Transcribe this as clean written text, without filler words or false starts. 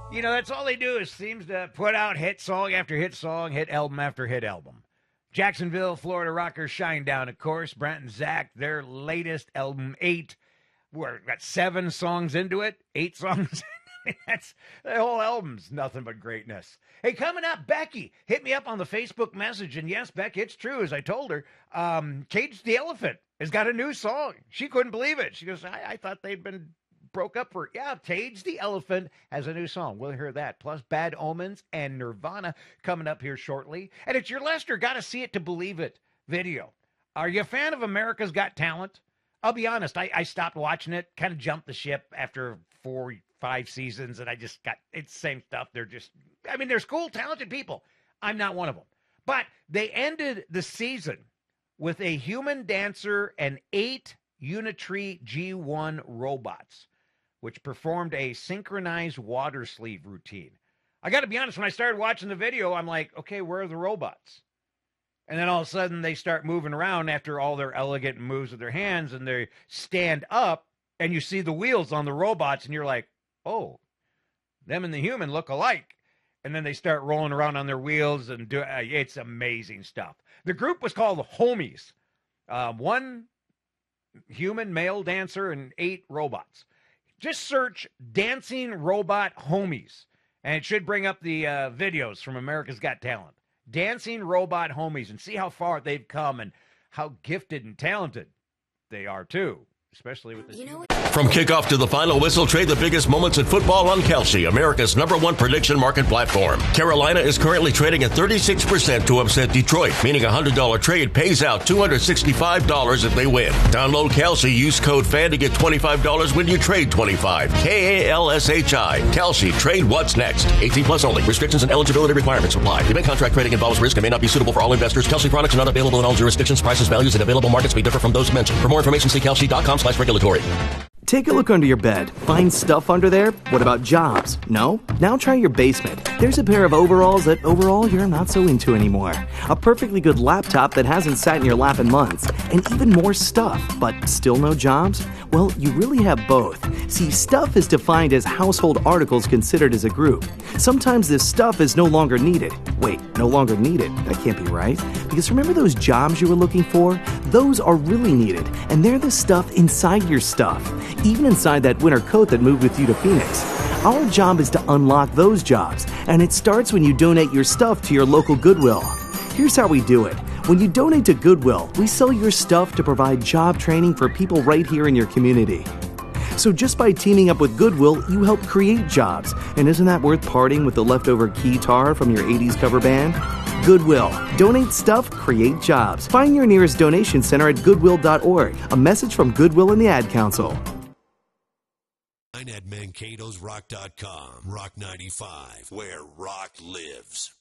You know, that's all they do is seems to put out hit song after hit song, hit album after hit album. Jacksonville, Florida rockers Shinedown, of course. Brent and Zach, their latest album, 8. We're got 7 songs into it, 8 songs. That's the whole album's nothing but greatness. Hey, coming up, Becky hit me up on the Facebook message, and yes, Becky, it's true, as I told her. Cage the Elephant has got a new song. She couldn't believe it. She goes, I thought they'd been broke up for, Cage the Elephant has a new song. We'll hear that. Plus Bad Omens and Nirvana coming up here shortly. And it's your Lester Gotta See It to Believe It video. Are you a fan of America's Got Talent? I'll be honest, I stopped watching it, kind of jumped the ship after 4-5 seasons, and I just got, it's the same stuff. They're cool, talented people. I'm not one of them. But they ended the season with a human dancer and 8 Unitree G1 robots, which performed a synchronized water sleeve routine. I got to be honest, when I started watching the video, I'm like, okay, where are the robots? And then all of a sudden they start moving around after all their elegant moves with their hands, and they stand up and you see the wheels on the robots and you're like, oh, them and the human look alike. And then they start rolling around on their wheels and it's amazing stuff. The group was called the Homies. 1 human male dancer and 8 robots. Just search Dancing Robot Homies, and it should bring up the videos from America's Got Talent. Dancing Robot Homies, and see how far they've come and how gifted and talented they are, too. Especially with this. From kickoff to the final whistle, trade the biggest moments in football on Kelsey, America's #1 prediction market platform. Carolina is currently trading at 36% to upset Detroit, meaning a $100 trade pays out $265 if they win. Download Kelsey, use code FAN to get $25 when you trade 25. KALSHI. Kelsey, trade what's next. 18 plus only. Restrictions and eligibility requirements apply. Event contract trading involves risk and may not be suitable for all investors. Kelsey products are not available in all jurisdictions. Prices, values, and available markets may differ from those mentioned. For more information, see kelsey.com/regulatory. Take a look under your bed. Find stuff under there? What about jobs? No? Now try your basement. There's a pair of overalls that overall you're not so into anymore. A perfectly good laptop that hasn't sat in your lap in months. And even more stuff, but still no jobs? Well, you really have both. See, stuff is defined as household articles considered as a group. Sometimes this stuff is no longer needed. Wait, no longer needed? That can't be right. Because remember those jobs you were looking for? Those are really needed, and they're the stuff inside your stuff. Even inside that winter coat that moved with you to Phoenix. Our job is to unlock those jobs, and it starts when you donate your stuff to your local Goodwill. Here's how we do it. When you donate to Goodwill, we sell your stuff to provide job training for people right here in your community. So just by teaming up with Goodwill, you help create jobs. And isn't that worth parting with the leftover keytar from your 80s cover band? Goodwill. Donate stuff, create jobs. Find your nearest donation center at goodwill.org. A message from Goodwill and the Ad Council. At Mankado'sRock.com. Rock 95, where rock lives.